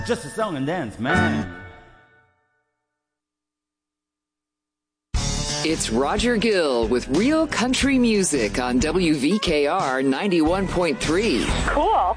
Just a song and dance, man. It's Roger Gill with Real Country Music on WVKR 91.3. Cool.